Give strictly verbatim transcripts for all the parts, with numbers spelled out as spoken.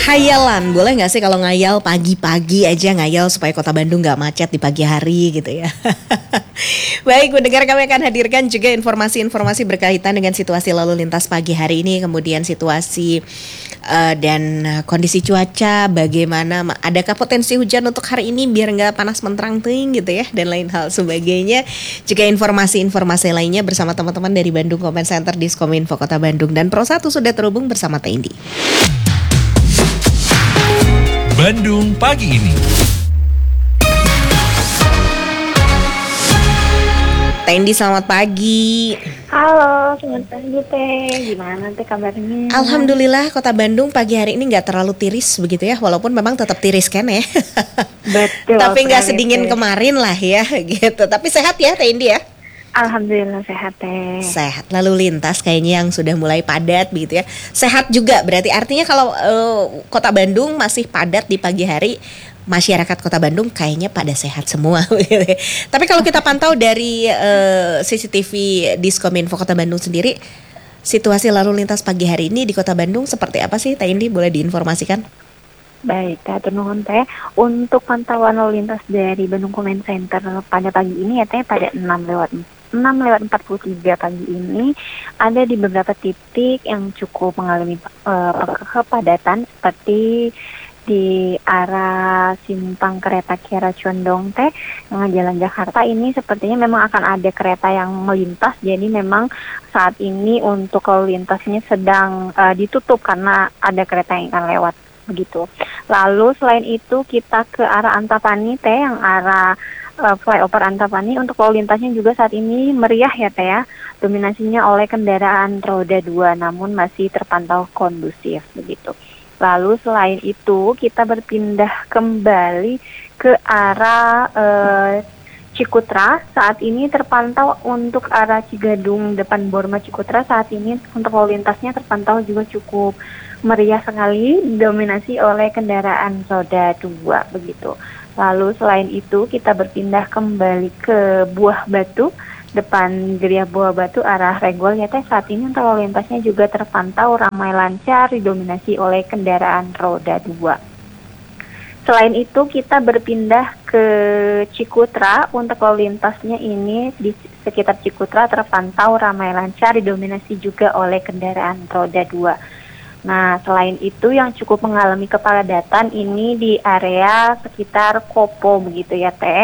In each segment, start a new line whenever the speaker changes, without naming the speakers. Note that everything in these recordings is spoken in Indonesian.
Hayalan, boleh nggak sih kalau ngayal pagi-pagi aja ngayal supaya kota Bandung nggak macet di pagi hari gitu ya. Baik, mendengar kami akan hadirkan juga informasi-informasi berkaitan dengan situasi lalu lintas pagi hari ini, kemudian situasi uh, dan kondisi cuaca, bagaimana, adakah potensi hujan untuk hari ini biar nggak panas menterang ting gitu ya, dan lain hal sebagainya. Juga informasi-informasi lainnya bersama teman-teman dari Bandung Comment Center Diskominfo Kota Bandung, dan Pro satu sudah terhubung bersama Tendi.
Bandung pagi ini.
Tendi, selamat pagi.
Halo, selamat pagi Teh. Gimana Teh kabarnya?
Alhamdulillah, Kota Bandung pagi hari ini nggak terlalu tiris begitu ya, walaupun memang tetap tiris kan ya.
Betul.
Tapi nggak sedingin kemarin lah ya, gitu. Tapi sehat ya Tendi ya?
Alhamdulillah sehat Teh.
Sehat. Lalu lintas kayaknya yang sudah mulai padat begitu ya. Sehat juga berarti artinya kalau uh, Kota Bandung masih padat di pagi hari, masyarakat Kota Bandung kayaknya pada sehat semua. Tapi kalau kita pantau dari uh, C C T V Diskominfo Kota Bandung sendiri, situasi lalu lintas pagi hari ini di Kota Bandung seperti apa sih, Teh Indi? Boleh diinformasikan?
Baik, Teh nuhun Teh. Untuk pantauan lalu lintas dari Bandung Comment Center pada pagi ini ya Teh, pada enam lewat empat puluh tiga pagi ini ada di beberapa titik yang cukup mengalami uh, kepadatan seperti di arah simpang kereta Kiara Condong Teh dengan Jalan Jakarta ini sepertinya memang akan ada kereta yang melintas, jadi memang saat ini untuk lalu lintasnya sedang uh, ditutup karena ada kereta yang akan lewat begitu. Lalu selain itu kita ke arah Antapani Teh, yang arah uh, flyover Antapani, untuk lalu lintasnya juga saat ini meriah ya Teh ya, dominasinya oleh kendaraan roda dua namun masih terpantau kondusif begitu. Lalu selain itu kita berpindah kembali ke arah uh, Cikutra, saat ini terpantau untuk arah Cigadung depan Borma Cikutra, saat ini untuk lalu lintasnya terpantau juga cukup meriah sekali, dominasi oleh kendaraan roda dua begitu. Lalu selain itu kita berpindah kembali ke Buah Batu, depan Geria Buah Batu arah Regol ya Teh, saat ini untuk lalu lintasnya juga terpantau ramai lancar, didominasi oleh kendaraan roda dua. Selain itu kita berpindah ke Cikutra, untuk lalu lintasnya ini di sekitar Cikutra terpantau ramai lancar, didominasi juga oleh kendaraan roda dua. Nah, selain itu yang cukup mengalami kepadatan ini di area sekitar Kopo begitu ya Teh.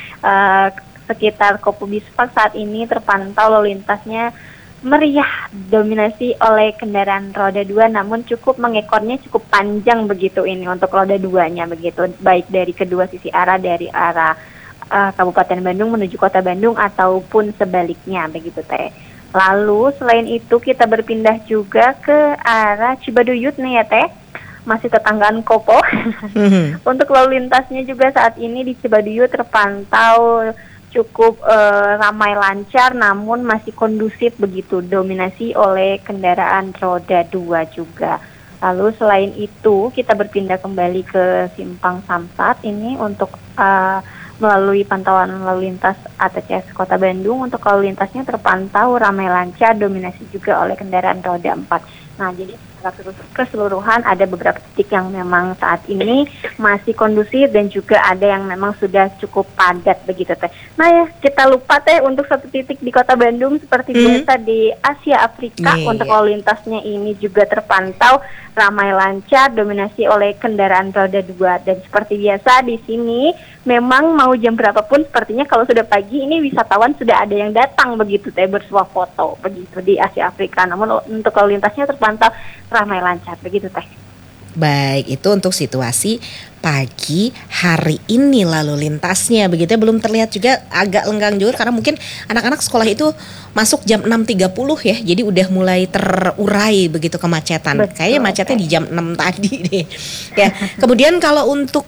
Uh, sekitar Kopo Bispak saat ini terpantau lalu lintasnya meriah, dominasi oleh kendaraan roda dua, namun cukup mengekornya cukup panjang begitu ini untuk roda duanya begitu, baik dari kedua sisi arah, dari arah uh, Kabupaten Bandung menuju Kota Bandung ataupun sebaliknya begitu Teh. Lalu selain itu kita berpindah juga ke arah Cibaduyut nih ya Teh, masih tetanggaan Kopo. Mm-hmm. Untuk lalu lintasnya juga saat ini di Cibaduyut terpantau cukup uh, ramai lancar namun masih kondusif begitu, dominasi oleh kendaraan roda dua juga. Lalu selain itu kita berpindah kembali ke Simpang Samsat ini untuk uh, melalui pantauan lalu lintas A T C S Kota Bandung, untuk lalu lintasnya terpantau ramai lancar, dominasi juga oleh kendaraan roda empat. Nah, jadi keseluruhan ada beberapa titik yang memang saat ini masih kondusif dan juga ada yang memang sudah cukup padat begitu Teh. Nah ya, kita lupa Teh untuk satu titik di Kota Bandung seperti hmm. biasa di Asia Afrika, yeah, untuk lalu lintasnya ini juga terpantau ramai lancar, dominasi oleh kendaraan roda dua, dan seperti biasa di sini memang mau jam berapapun sepertinya kalau sudah pagi ini wisatawan sudah ada yang datang begitu Teh, bersuah foto begitu di Asia Afrika. Namun untuk lalu lintasnya terpantau ramai lancar begitu Teh.
Baik, itu untuk situasi pagi hari ini lalu lintasnya begitu ya. Belum terlihat juga, agak lenggang juga karena mungkin anak-anak sekolah itu masuk jam enam tiga puluh ya. Jadi udah mulai terurai begitu kemacetan. Betul, kayaknya macetnya okay. di jam enam tadi deh. Ya. Kemudian kalau untuk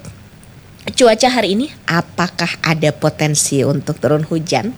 cuaca hari ini, apakah ada potensi untuk turun hujan?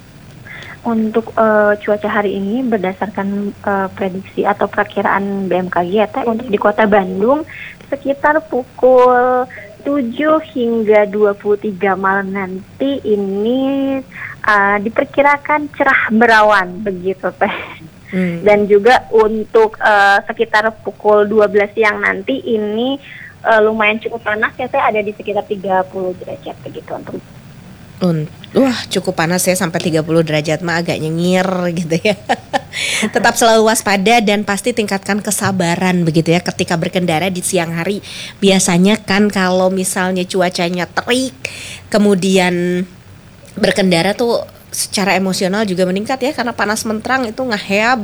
Untuk uh, cuaca hari ini berdasarkan uh, prediksi atau perakiraan B M K G ya Teh, untuk di Kota Bandung sekitar pukul tujuh hingga dua puluh tiga malam nanti ini uh, diperkirakan cerah berawan begitu Teh.
Hmm.
Dan juga untuk uh, sekitar pukul dua belas siang nanti ini uh, lumayan cukup panas ya teh, ada di sekitar tiga puluh derajat begitu untuk.
Un- Wah cukup panas ya, sampai tiga puluh derajat mah agak nyengir gitu ya. Tetap selalu waspada dan pasti tingkatkan kesabaran begitu ya ketika berkendara di siang hari. Biasanya kan kalau misalnya cuacanya terik, kemudian berkendara tuh secara emosional juga meningkat ya, karena panas menterang itu ngaheab.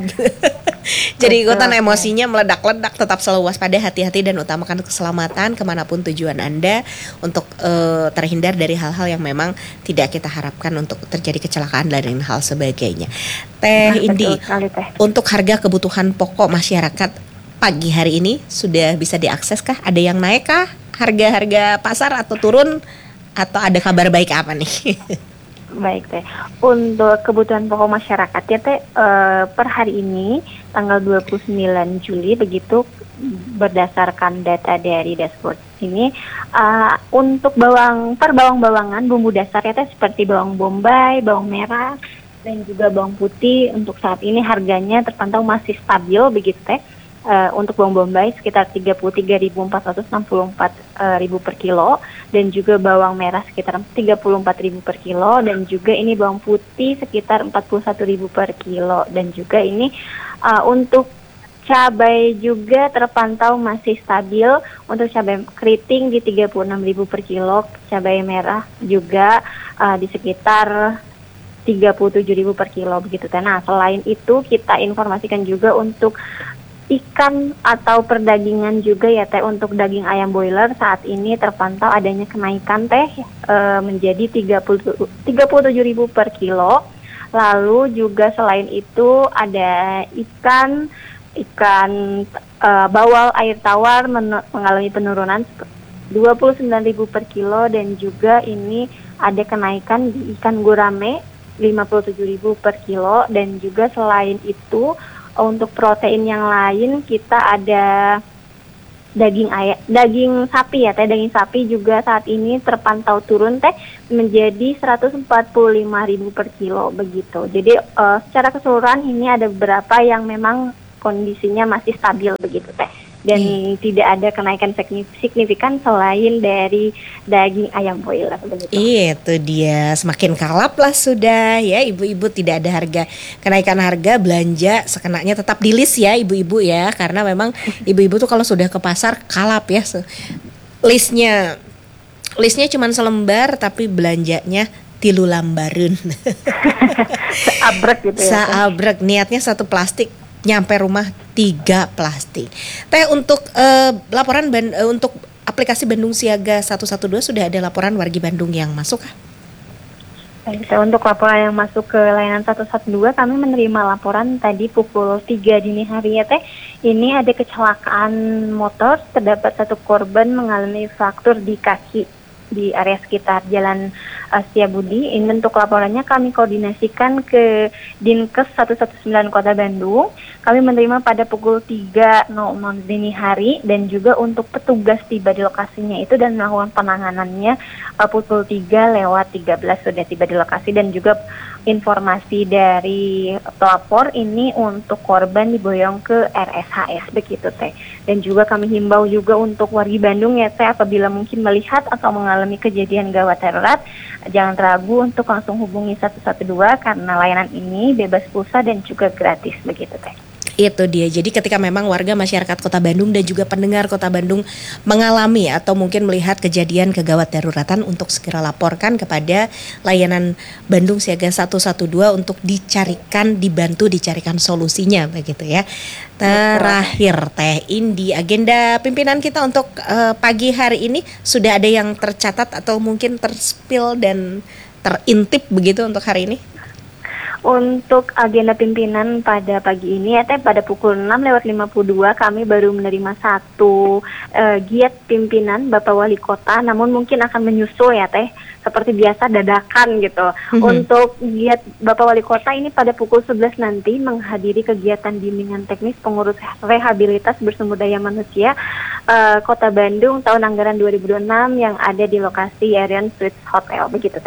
Jadi ikutan
Betul.
emosinya meledak-ledak. Tetap selalu waspada, hati-hati dan utamakan keselamatan kemanapun tujuan Anda, untuk uh, terhindar dari hal-hal yang memang tidak kita harapkan untuk terjadi kecelakaan dan lain hal sebagainya. Teh
Nah,
Indi,
betul sekali, Teh.
untuk harga kebutuhan pokok masyarakat pagi hari ini sudah bisa diakses kah? Ada yang naik kah harga-harga pasar atau turun? Atau ada kabar baik apa nih?
Baik teh, untuk kebutuhan pokok masyarakat ya teh, eh, per hari ini tanggal dua puluh sembilan Juli begitu, berdasarkan data dari dashboard ini, uh, untuk bawang per bawang-bawangan bumbu dasar ya teh, seperti bawang bombay, bawang merah dan juga bawang putih, untuk saat ini harganya terpantau masih stabil begitu teh. Uh, untuk bawang bombay sekitar tiga puluh tiga ribu empat ratus enam puluh empat ribu per kilo, dan juga bawang merah sekitar tiga puluh empat ribu per kilo, dan juga ini bawang putih sekitar empat puluh satu ribu per kilo, dan juga ini uh, untuk cabai juga terpantau masih stabil, untuk cabai keriting di tiga puluh enam ribu per kilo, cabai merah juga uh, di sekitar tiga puluh tujuh ribu per kilo begitu. Nah, selain itu kita informasikan juga untuk ikan atau perdagingan juga ya teh, untuk daging ayam boiler saat ini terpantau adanya kenaikan teh e, menjadi tiga puluh tujuh ribu per kilo. Lalu juga selain itu ada ikan ikan e, bawal air tawar men- mengalami penurunan dua puluh sembilan ribu per kilo, dan juga ini ada kenaikan di ikan gurame lima puluh tujuh ribu per kilo, dan juga selain itu untuk protein yang lain kita ada daging ayam, daging sapi ya teh, daging sapi juga saat ini terpantau turun teh menjadi seratus empat puluh lima ribu per kilo begitu. Jadi uh, secara keseluruhan ini ada beberapa yang memang kondisinya masih stabil begitu teh, dan hmm. tidak ada kenaikan signifikan selain dari daging ayam boiler begitu.
Itu dia, semakin kalap lah sudah ya ibu-ibu, tidak ada harga kenaikan harga, belanja sekenanya tetap di list ya ibu-ibu ya, karena memang ibu-ibu tuh kalau sudah ke pasar kalap ya, listnya listnya cuma selembar tapi belanjanya tilu lambarun.
Seabrek gitu ya.
Seabrek, niatnya satu plastik, nyampe rumah tiga plastik. Teh, untuk uh, laporan ban- uh, untuk aplikasi Bandung Siaga seratus dua belas sudah ada laporan wargi Bandung yang masuk kah?
Baik, untuk laporan yang masuk ke layanan seratus dua belas, kami menerima laporan tadi pukul tiga dini hari ya teh. Ini ada kecelakaan motor, terdapat satu korban mengalami fraktur di kaki di area sekitar Jalan uh, Setiabudi. Ini untuk laporannya kami koordinasikan ke Dinkes seratus sembilan belas Kota Bandung. Kami menerima pada pukul tiga dini hari, dan juga untuk petugas tiba di lokasinya itu dan melakukan penanganannya uh, pukul tiga lewat tiga belas sudah tiba di lokasi, dan juga informasi dari pelapor ini untuk korban diboyong ke R S H S begitu teh. Dan juga kami himbau juga untuk wargi Bandung ya teh, apabila mungkin melihat atau mengalami kejadian gawat darurat, jangan ragu untuk langsung hubungi seratus dua belas karena layanan ini bebas pulsa dan juga gratis begitu teh.
Itu dia. Jadi ketika memang warga masyarakat Kota Bandung dan juga pendengar Kota Bandung mengalami atau mungkin melihat kejadian kegawat daruratan, untuk segera laporkan kepada layanan Bandung Siaga seratus dua belas untuk dicarikan, dibantu dicarikan solusinya begitu ya. Terakhir Teh Indi, agenda pimpinan kita untuk uh, pagi hari ini sudah ada yang tercatat atau mungkin terspil dan terintip begitu untuk hari ini?
Untuk agenda pimpinan pada pagi ini ya teh, pada pukul enam lewat lima puluh dua kami baru menerima satu uh, giat pimpinan Bapak Wali Kota, namun mungkin akan menyusul ya teh, seperti biasa dadakan gitu. Mm-hmm. Untuk giat Bapak Wali Kota ini pada pukul sebelas nanti menghadiri kegiatan bimbingan teknis pengurus rehabilitas bersumber daya manusia uh, Kota Bandung tahun anggaran dua ribu dua puluh enam yang ada di lokasi Arian Suites Hotel begitu teh.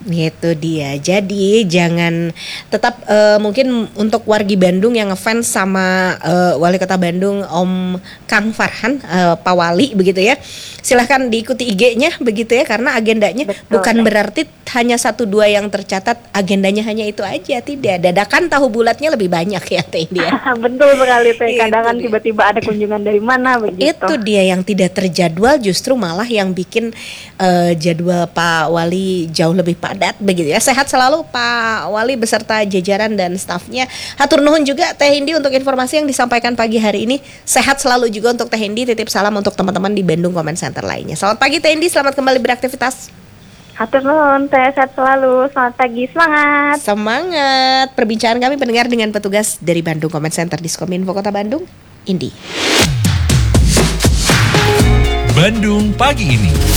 Itu dia. Jadi jangan tetap eh, mungkin untuk wargi Bandung yang ngefans sama eh, Wali Kota Bandung Om Kang Farhan, eh, Pak Wali begitu ya. Silahkan diikuti I G-nya begitu ya, karena agendanya
Betul,
bukan
Teh.
berarti hanya satu dua yang tercatat, agendanya hanya itu aja, tidak. Dadakan tahu bulatnya lebih banyak ya Teh dia.
Betul sekali Teh. Kadang
Itu
kan
dia.
tiba-tiba ada kunjungan dari mana begitu.
Itu dia yang tidak terjadwal, justru malah yang bikin eh, jadwal Pak Wali jauh lebih padat begitu ya. Sehat selalu Pak Wali beserta jajaran dan stafnya. Hatur nuhun juga Teh Hindi untuk informasi yang disampaikan pagi hari ini. Sehat selalu juga untuk Teh Hindi. Titip salam untuk teman-teman di Bandung Comment Center lainnya. Selamat pagi Teh Hindi, selamat kembali beraktivitas.
Hatur nuhun Teh, sehat selalu. Selamat pagi, semangat.
Semangat. Perbincangan kami pendengar dengan petugas dari Bandung Comment Center Diskominfo Kota Bandung, Indi.
Bandung pagi ini.